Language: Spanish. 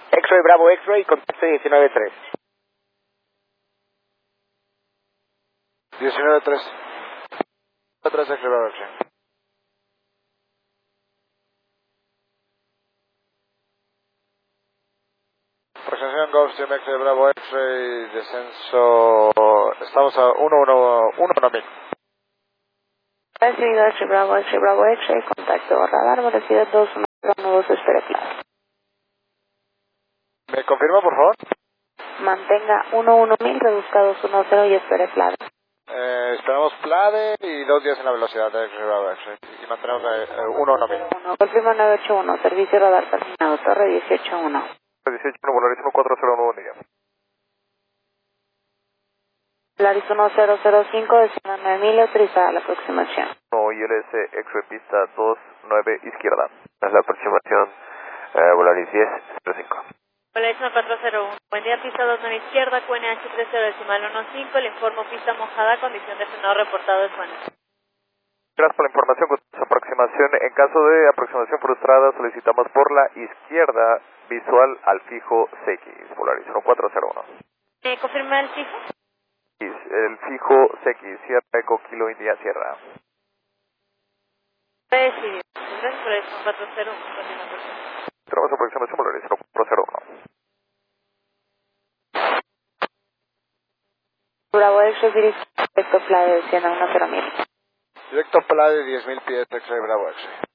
X-Ray Bravo X-Ray, contacto 19-3. 19-3. 3 X-Ray Bravo X-Ray. Aproximación Gulfstream X-Ray Bravo X-Ray, descenso, estamos a 1-1000. Recibido X-Ray Bravo X-Ray, contacto radar, velocidad 2-1-2, espera claro. ¿Me confirma, por favor? Mantenga 1-1000, reduzca 2-1-0 y espere claro. Esperamos PLADE y 2 días en la velocidad de X-Ray Bravo X-Ray. Y mantenemos 1-1000. Confirma 981, servicio radar terminado, torre 18-1. 18, Volaris 401, buen día. Volaris 1005, destino 9000, autorizada la aproximación. No, ILS X-Ray pista 29 izquierda. Es la aproximación Volaris 1005. Volaris 401, buen día, pista 29 izquierda, QNH 30.15, le informo pista mojada, condición de frenado reportado es buena. Gracias por la información. Con su aproximación, en caso de aproximación frustrada, solicitamos por la izquierda visual al fijo CX, Volaris 1401. ¿Confirma el fijo? El fijo CX, Sierra Eco Kilo India Sierra. Sí, gracias por el 401. Tenemos aproximación Volaris 401. Bravo X-Ray, directo Playa, descienda 10.000. Directo PLADE 10.000 pies, X-Ray Bravo X-Ray.